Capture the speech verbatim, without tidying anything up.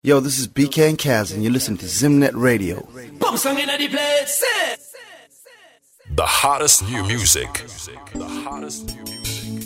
Yo, this is B K and Kaz, and you listen to Zimnet Radio. The hottest new music. The hottest new music.